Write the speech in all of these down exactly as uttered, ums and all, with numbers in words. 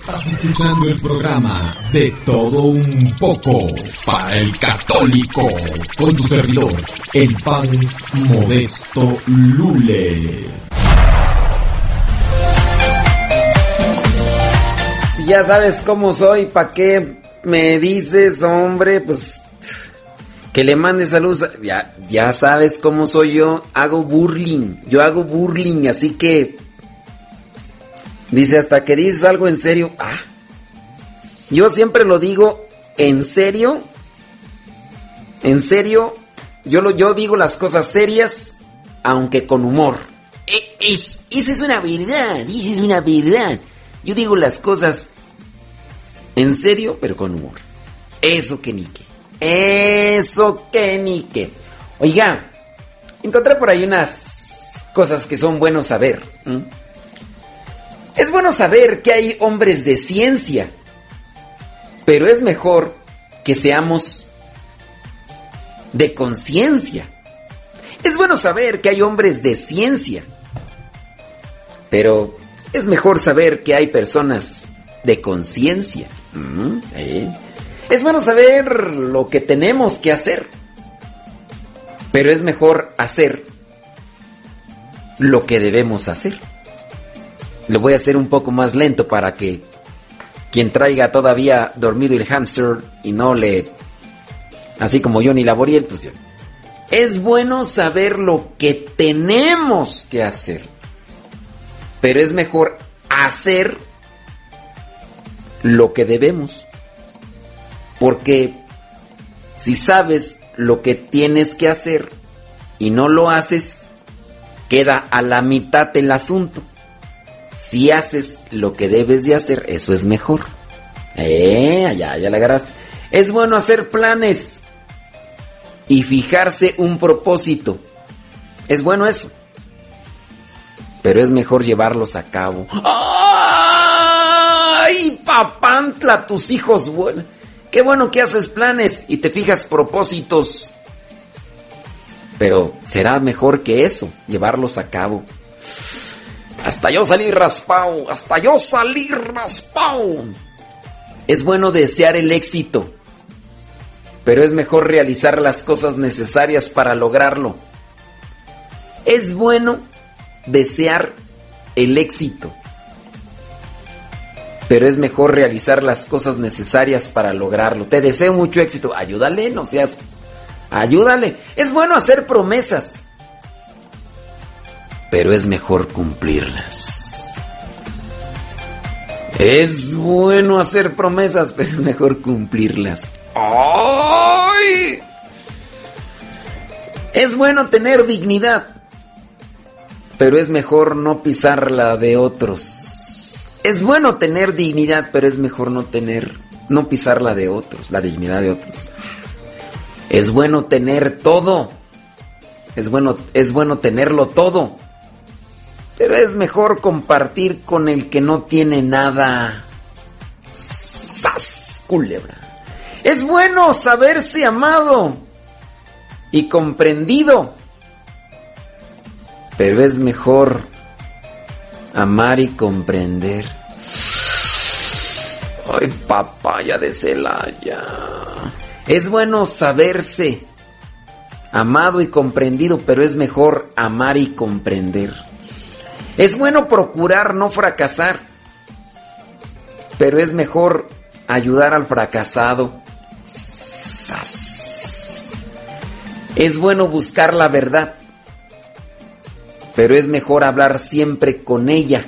Estás escuchando el programa De Todo Un Poco para el Católico, con tu servidor, el Padre Modesto Lule. Si ya sabes cómo soy, ¿pa' qué me dices, hombre? Pues que le mandes saludos. Ya, ya sabes cómo soy yo. Hago burling. Yo hago burling, así que... Dice, hasta que dices algo en serio. Ah, yo siempre lo digo en serio. En serio. Yo, lo, yo digo las cosas serias, aunque con humor. Es, esa es una verdad. Esa es una verdad. Yo digo las cosas en serio, pero con humor. Eso que nique. Eso que nique. Oiga, encontré por ahí unas cosas que son buenos saber. ¿Mm? Es bueno saber que hay hombres de ciencia, pero es mejor que seamos de conciencia. Es bueno saber que hay hombres de ciencia, pero es mejor saber que hay personas de conciencia. ¿Mm? ¿Eh? Es bueno saber lo que tenemos que hacer, pero es mejor hacer lo que debemos hacer. Lo voy a hacer un poco más lento para que quien traiga todavía dormido el hámster y no le... Así como yo ni laboriel, pues yo... Es bueno saber lo que tenemos que hacer, pero es mejor hacer lo que debemos. Porque si sabes lo que tienes que hacer y no lo haces, queda a la mitad el asunto. Si haces lo que debes de hacer, eso es mejor. Eh, ya, ya la agarraste. Es bueno hacer planes y fijarse un propósito. Es bueno eso. Pero es mejor llevarlos a cabo. ¡Ay, papantla, tus hijos! Bueno, qué bueno que haces planes y te fijas propósitos. Pero será mejor que eso, llevarlos a cabo. Hasta yo salí raspao, hasta yo salí raspao. Es bueno desear el éxito, pero es mejor realizar las cosas necesarias para lograrlo. Es bueno desear el éxito, pero es mejor realizar las cosas necesarias para lograrlo. Te deseo mucho éxito. Ayúdale, no seas... Ayúdale. Es bueno hacer promesas, pero es mejor cumplirlas. Es bueno hacer promesas, pero es mejor cumplirlas. ¡Ay! Es bueno tener dignidad, pero es mejor no pisar la de otros. Es bueno tener dignidad, pero es mejor no tener, no pisar la de otros, la dignidad de otros. Es bueno tener todo. Es bueno, es bueno tenerlo todo. Pero es mejor compartir con el que no tiene nada. ¡Sas, culebra! Es bueno saberse amado y comprendido. Pero es mejor amar y comprender. ¡Ay, papaya de Celaya! Es bueno saberse amado y comprendido, pero es mejor amar y comprender. Es bueno procurar no fracasar, pero es mejor ayudar al fracasado. ¡Sas! Es bueno buscar la verdad, pero es mejor hablar siempre con ella.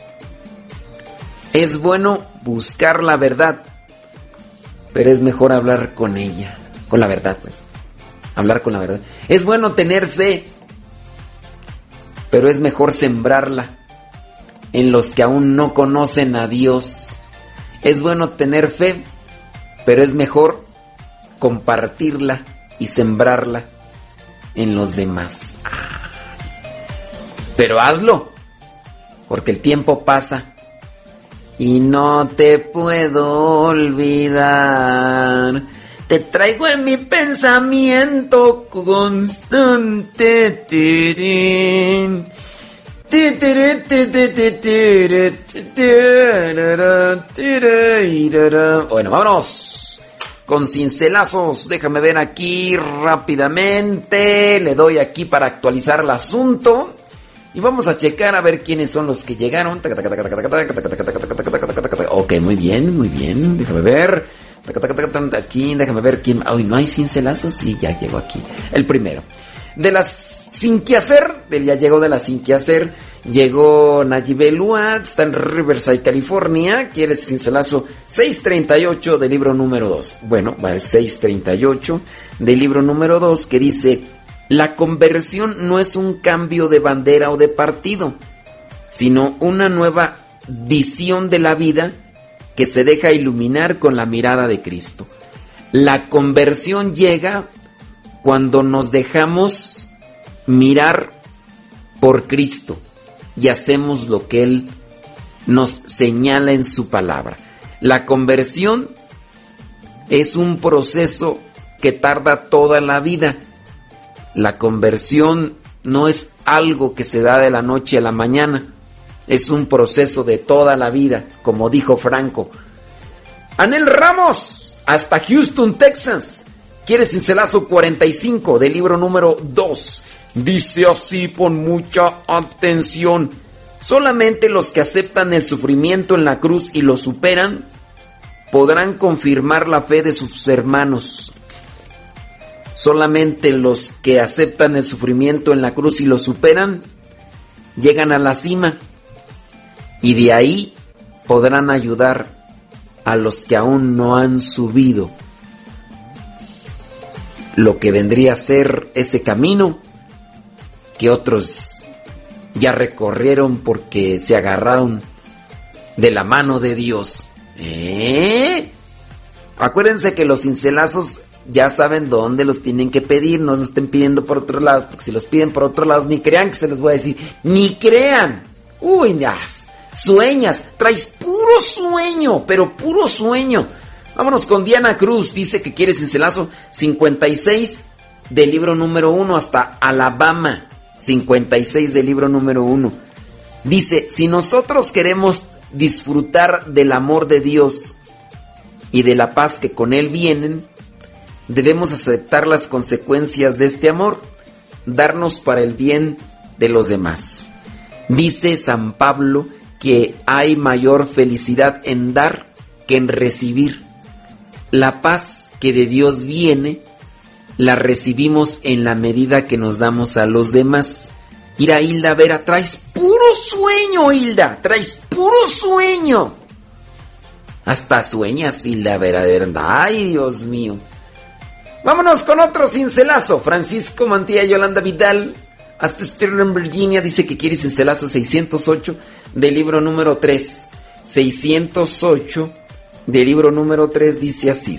Es bueno buscar la verdad, pero es mejor hablar con ella, con la verdad, pues. Hablar con la verdad. Es bueno tener fe, pero es mejor sembrarla en los que aún no conocen a Dios. Es bueno tener fe, pero es mejor compartirla y sembrarla en los demás. Ah, pero hazlo, porque el tiempo pasa y no te puedo olvidar. Te traigo en mi pensamiento constante. Tirín. Bueno, vámonos con cincelazos. Déjame ver aquí rápidamente. Le doy aquí para actualizar el asunto. Y vamos a checar a ver quiénes son los que llegaron. Ok, muy bien, muy bien. Déjame ver. Aquí, déjame ver quién. Ay, ¿no hay cincelazos? Sí, ya llegó aquí. El primero. De las sin que hacer, ya llegó de las sin que hacer. Llegó Nayib Elua, está en Riverside, California. Quiere cincelazo seiscientos treinta y ocho del libro número dos. Bueno, va el seiscientos treinta y ocho del libro número dos que dice: la conversión no es un cambio de bandera o de partido, sino una nueva visión de la vida que se deja iluminar con la mirada de Cristo. La conversión llega cuando nos dejamos mirar por Cristo y hacemos lo que Él nos señala en su palabra. La conversión es un proceso que tarda toda la vida. La conversión no es algo que se da de la noche a la mañana. Es un proceso de toda la vida, como dijo Franco. Anel Ramos, hasta Houston, Texas. Quiere cincelazo cuarenta y cinco del libro número dos. Dice así, pon mucha atención. Solamente los que aceptan el sufrimiento en la cruz y lo superan podrán confirmar la fe de sus hermanos. Solamente los que aceptan el sufrimiento en la cruz y lo superan llegan a la cima, y de ahí podrán ayudar a los que aún no han subido lo que vendría a ser ese camino que otros ya recorrieron porque se agarraron de la mano de Dios. ¿Eh? Acuérdense que los cincelazos ya saben dónde los tienen que pedir, no los estén pidiendo por otros lados, porque si los piden por otros lados, ni crean que se les voy a decir, ni crean. Uy, ya, sueñas, traes puro sueño, pero puro sueño. Vámonos con Diana Cruz, dice que quiere cincelazo cincuenta y seis del libro número uno hasta Alabama, cincuenta y seis del libro número uno. Dice, si nosotros queremos disfrutar del amor de Dios y de la paz que con Él vienen, debemos aceptar las consecuencias de este amor, darnos para el bien de los demás. Dice San Pablo que hay mayor felicidad en dar que en recibir. La paz que de Dios viene, la recibimos en la medida que nos damos a los demás. Mira, Hilda Vera, traes puro sueño, Hilda, traes puro sueño. Hasta sueñas, Hilda Vera, de verdad. Ay, Dios mío. Vámonos con otro cincelazo. Francisco Mantilla Yolanda Vidal, hasta Sterling, Virginia, dice que quiere cincelazo seiscientos ocho del libro número tres. seiscientos ocho del libro número tres dice así,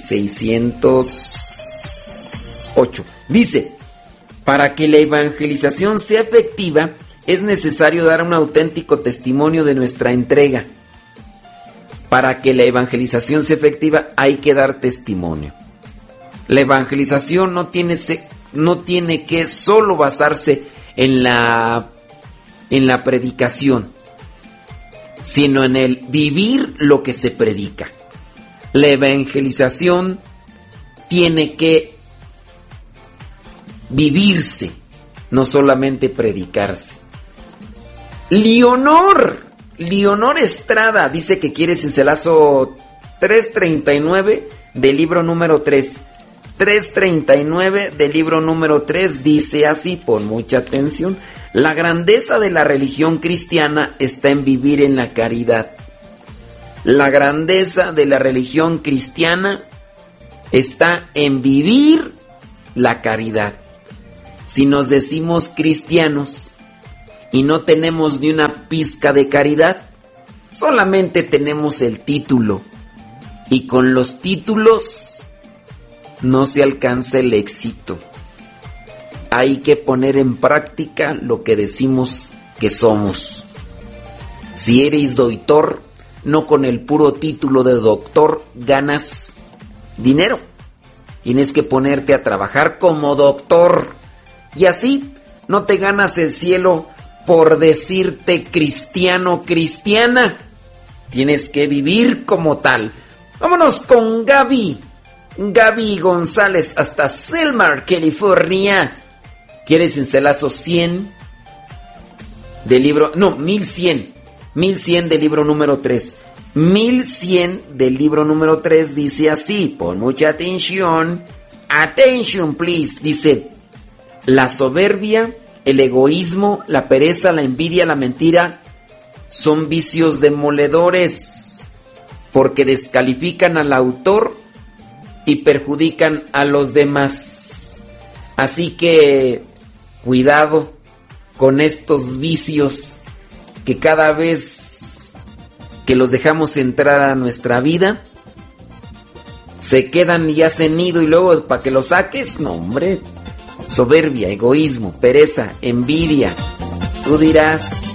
seiscientos ocho. Dice, para que la evangelización sea efectiva, es necesario dar un auténtico testimonio de nuestra entrega. Para que la evangelización sea efectiva, hay que dar testimonio. La evangelización no tiene, no tiene que solo basarse en la, en la predicación, sino en el vivir lo que se predica. La evangelización tiene que vivirse, no solamente predicarse. Leonor, Leonor Estrada dice que quiere cincelazo trescientos treinta y nueve del libro número tres. trescientos treinta y nueve del libro número tres dice así, pon mucha atención. La grandeza de la religión cristiana está en vivir en la caridad. La grandeza de la religión cristiana está en vivir la caridad. Si nos decimos cristianos y no tenemos ni una pizca de caridad, solamente tenemos el título. Y con los títulos no se alcanza el éxito. Hay que poner en práctica lo que decimos que somos. Si eres doctor, no con el puro título de doctor ganas dinero. Tienes que ponerte a trabajar como doctor. Y así no te ganas el cielo por decirte cristiano, cristiana. Tienes que vivir como tal. Vámonos con Gaby. Gaby González hasta Selmar, California. ¿Quieres cincelazo cien del libro? No, mil cien. mil cien del libro número tres. mil cien del libro número tres dice así. Pon mucha atención. Attention, please. Dice: la soberbia, el egoísmo, la pereza, la envidia, la mentira son vicios demoledores, porque descalifican al autor y perjudican a los demás. Así que cuidado con estos vicios que cada vez que los dejamos entrar a nuestra vida se quedan y hacen nido, y luego para que los saques, no hombre. Soberbia, egoísmo, pereza, envidia. Tú dirás.